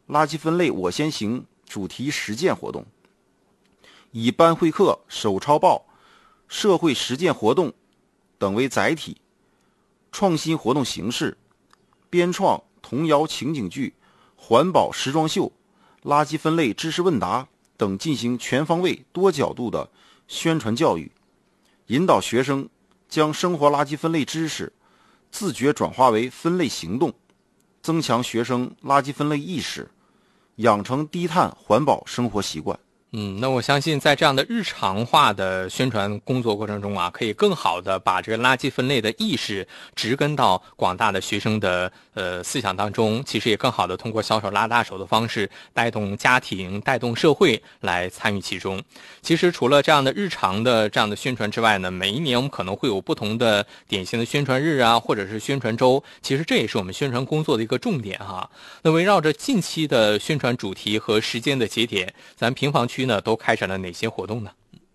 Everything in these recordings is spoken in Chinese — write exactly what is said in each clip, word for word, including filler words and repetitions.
垃圾分类我先行主题实践活动，以班会课、手抄报、社会实践活动等为载体，创新活动形式，编创童谣情景剧、环保时装秀、垃圾分类知识问答等，进行全方位多角度的宣传教育，引导学生将生活垃圾分类知识自觉转化为分类行动，增强学生垃圾分类意识，养成低碳环保生活习惯。 嗯，那我相信在这样的日常化的宣传工作过程中啊，可以更好的把这个垃圾分类的意识植根到广大的学生的呃思想当中，其实也更好的通过小手拉大手的方式带动家庭、带动社会来参与其中。其实除了这样的日常的这样的宣传之外呢，每一年我们可能会有不同的典型的宣传日啊，或者是宣传周，其实这也是我们宣传工作的一个重点哈。那围绕着近期的宣传主题和时间的节点，咱平房区呢都开展了哪些活动呢？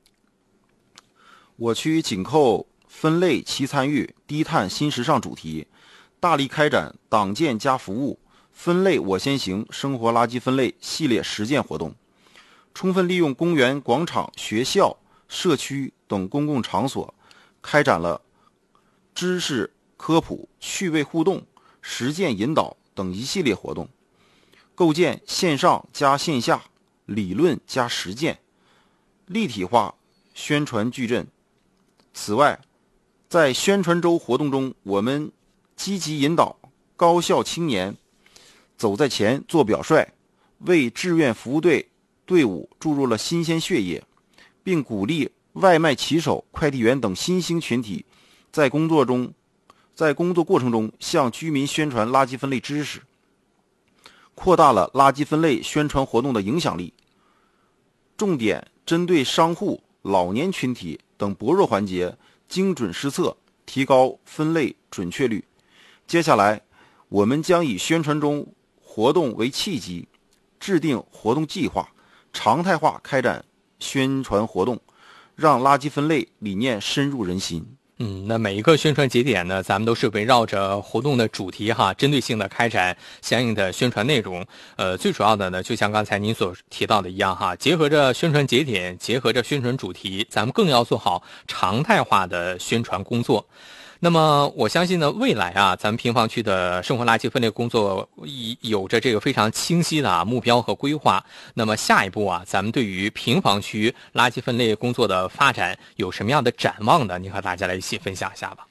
我区紧扣分类齐参与、低碳新时尚主题，大力开展党建加服务、分类我先行生活垃圾分类系列实践活动，充分利用公园、广场、学校、社区等公共场所，开展了知识科普、趣味互动、实践引导等一系列活动，构建线上加线下、理论加实践、立体化宣传矩阵。此外，在宣传周活动中，我们积极引导高校青年走在前做表率，为志愿服务队队伍注入了新鲜血液，并鼓励外卖骑手、快递员等新兴群体在工作中在工作过程中向居民宣传垃圾分类知识，扩大了垃圾分类宣传活动的影响力，重点针对商户、老年群体等薄弱环节精准施策，提高分类准确率。接下来，我们将以宣传中活动为契机，制定活动计划，常态化开展宣传活动，让垃圾分类理念深入人心。 嗯，那每一个宣传节点呢，咱们都是围绕着活动的主题哈，针对性的开展相应的宣传内容。呃，最主要的呢，就像刚才您所提到的一样哈，结合着宣传节点，结合着宣传主题，咱们更要做好常态化的宣传工作。那么我相信呢，未来啊，咱们平房区的生活垃圾分类工作有着这个非常清晰的啊目标和规划。那么下一步啊，咱们对于平房区垃圾分类工作的发展有什么样的展望呢？您和大家来一起分享一下吧。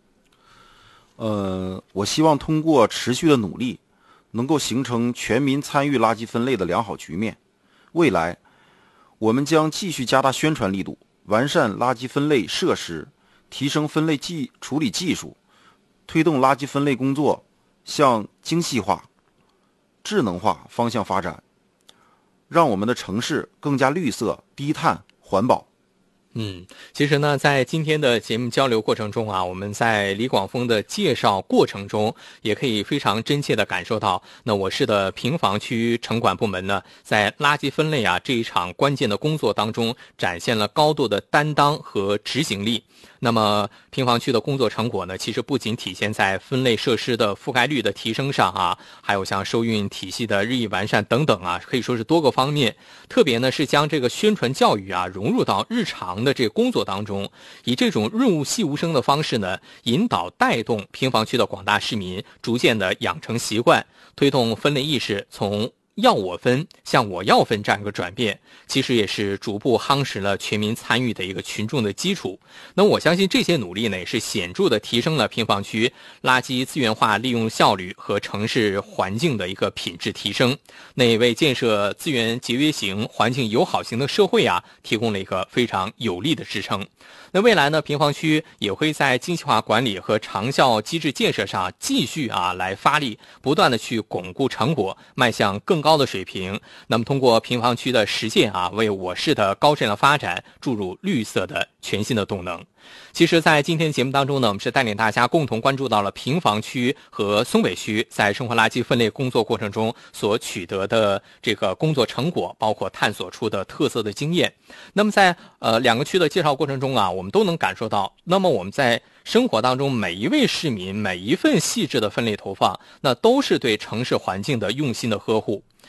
呃，我希望通过持续的努力，能够形成全民参与垃圾分类的良好局面。未来，我们将继续加大宣传力度，完善垃圾分类设施，提升分类技处理技术，推动垃圾分类工作向精细化、智能化方向发展，让我们的城市更加绿色、低碳、环保。 嗯，其实呢，在今天的节目交流过程中啊，我们在李广峰的介绍过程中，也可以非常真切地感受到，那我市的平房区城管部门呢，在垃圾分类啊这一场关键的工作当中，展现了高度的担当和执行力。那么平房区的工作成果呢，其实不仅体现在分类设施的覆盖率的提升上啊，还有像收运体系的日益完善等等啊，可以说是多个方面。特别呢是将这个宣传教育啊融入到日常的这个工作当中，以这种润物细无声的方式呢，引导带动平房区的广大市民逐渐的养成习惯，推动分类意识从要我分向我要分这样一个转变，其实也是逐步夯实了全民参与的一个群众的基础。那我相信这些努力呢，也是显著的提升了平房区垃圾资源化利用效率和城市环境的一个品质提升，那也为建设资源节约型、环境友好型的社会啊，提供了一个非常有力的支撑。那未来呢，平房区也会在精细化管理和长效机制建设上继续啊来发力，不断的去巩固成果，迈向更高的水平。那么通过平房区的实践啊，为我市的高质量发展注入绿色的全新的动能。其实在今天节目当中呢，我们是带领大家共同关注到了平房区和松北区在生活垃圾分类工作过程中所取得的这个工作成果，包括探索出的特色的经验。那么在呃两个区的介绍过程中啊，我们都能感受到，那么我们在生活当中每一位市民每一份细致的分类投放，那都是对城市环境的用心的呵护。